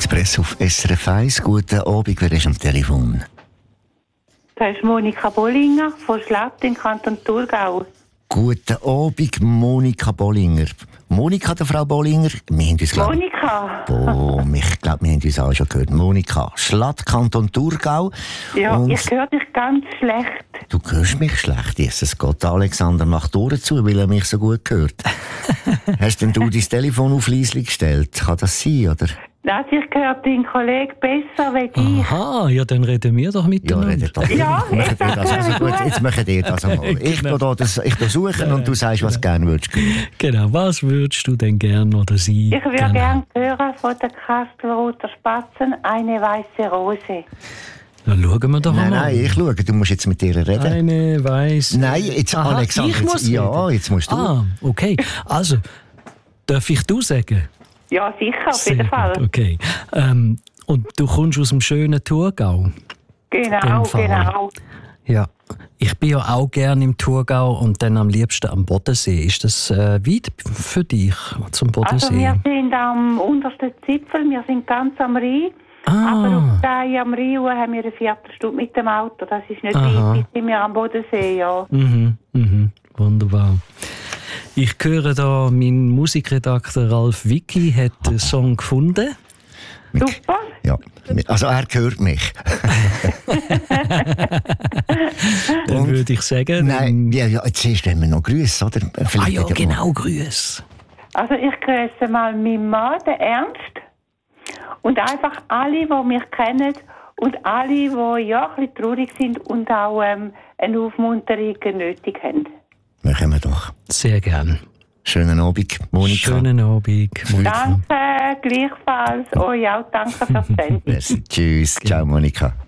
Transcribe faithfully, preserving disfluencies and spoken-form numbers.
Express auf S R F eins. Guten Abend, wer ist am Telefon? Das ist Monika Bollinger von Schlatt im Kanton Thurgau. Guten Abend, Monika Bollinger. Monika, der Frau Bollinger, wir haben uns, glaub, Monika! Oh, ich glaube, wir haben uns auch schon gehört. Monika, Schlatt, Kanton Thurgau. Ja, Und ich höre dich ganz schlecht. du hörst mich schlecht. Jesus Gott, Alexander macht die Ohren zu, weil er mich so gut hört. Hast denn du dein Telefon auf leise gestellt? Kann das sein, oder? Also ich höre deinen Kollegen besser wie dich. Aha, ja, dann reden wir doch miteinander. Ja, redet doch. Ja, Macht ihr das. Also gut, jetzt machen ihr das einmal. Ich Genau. gehe da, das, ich da suchen und du sagst, was du gerne würdest hören. Genau, was würdest du denn gern oder sie? Ich würde gerne gerne hören von der Kastelruther Spatzen «Eine weiße Rose». Dann schauen wir doch Nein, mal. nein, ich schaue, du musst jetzt mit ihr reden. Eine weiße... Nein, jetzt Aha, Alexander. ich Jetzt, muss ja, reden. jetzt musst du. Ah, okay. Also, darf ich du sagen? Ja, sicher, auf Sehr jeden gut, Fall. okay. Ähm, und du kommst aus dem schönen Thurgau? Genau, dem Fall. genau. Ja. Ich bin ja auch gerne im Thurgau und dann am liebsten am Bodensee. Ist das äh, weit für dich zum Bodensee? Also wir sind am untersten Zipfel, wir sind ganz am Rhein. Ah. Aber auf der am Rhein haben wir eine Viertelstunde mit dem Auto. Das ist nicht Aha. weit, bis sind wir am Bodensee, ja. Mhm, mhm, wunderbar. Ich höre da, mein Musikredakteur Ralf Wicki hat den Song gefunden. Super. Ja, also er hört mich. Dann Und- würde ich sagen... Nein, ja, ja, jetzt erst wenn wir noch Grüße, oder? Ah Vielleicht ja, wieder- genau, Grüß. Also ich grüße mal meinen Mann, den Ernst. Und einfach alle, die mich kennen und alle, die ja, ein bisschen traurig sind und auch ähm, eine Aufmunterung nötig haben. Machen wir doch. Sehr gern. Schönen Abend, Monika. Schönen Abend, Monika. Danke, gleichfalls. Euch auch danke fürs Senden. Merci. Tschüss. Ciao, Monika.